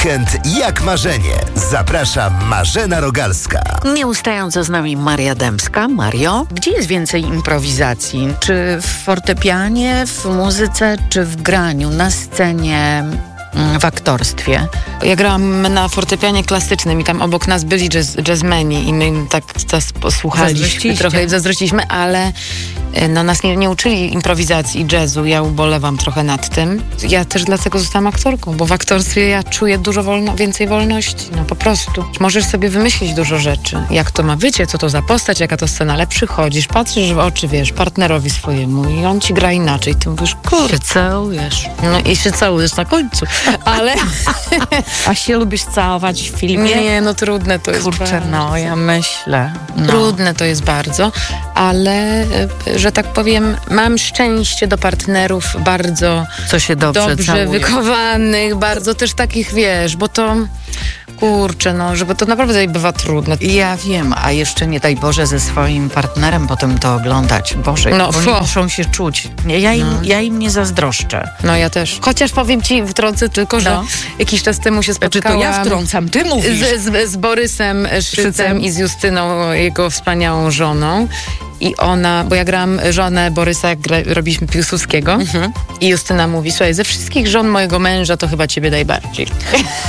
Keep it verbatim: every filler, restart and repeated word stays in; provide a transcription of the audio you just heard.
Weekend jak marzenie. Zaprasza Marzena Rogalska. Nieustająco z nami Maria Dębska. Mario, gdzie jest więcej improwizacji? Czy w fortepianie, w muzyce, czy w graniu, na scenie, w aktorstwie? Ja grałam na fortepianie klasycznym i tam obok nas byli jazz, jazzmeni i my im tak posłuchaliśmy, trochę zazdrościliśmy, ale no, nas nie, nie uczyli improwizacji i jazzu. Ja ubolewam trochę nad tym. Ja też dlatego zostałam aktorką, bo w aktorstwie ja czuję dużo wolno, więcej wolności. No po prostu. Możesz sobie wymyślić dużo rzeczy. Jak to ma wycie, co to za postać, jaka to scena, ale przychodzisz, patrzysz w oczy, wiesz, partnerowi swojemu i on ci gra inaczej. Ty mówisz, kurde. Się całujesz. No i się całujesz na końcu. Ale... A się lubisz całować w filmie? Nie, no trudne to jest Kurczę, bardzo. no ja myślę. No. Trudne to jest bardzo, ale że tak powiem, mam szczęście do partnerów bardzo Co się dobrze, dobrze całuje. wychowanych, bardzo też takich, wiesz, bo to kurczę, no, żeby to naprawdę bywa trudne. Ja wiem, a jeszcze nie daj Boże ze swoim partnerem potem to oglądać. Boże, No, bo fo. oni muszą się czuć. Ja, ja, im, No. ja im nie zazdroszczę. No ja też. Chociaż powiem ci, wtrącę tylko, że No. jakiś czas temu się Czy spotkałam... to ja wtrącam, ty mówisz. Z, z, z Borysem Szycem, Szycem. i z Justyną, jego wspaniałą żoną. I ona, bo ja grałam żonę Borysa, jak gra, robiliśmy Piłsudskiego. Mhm. I Justyna mówi, słuchaj, ze wszystkich żon mojego męża to chyba ciebie najbardziej.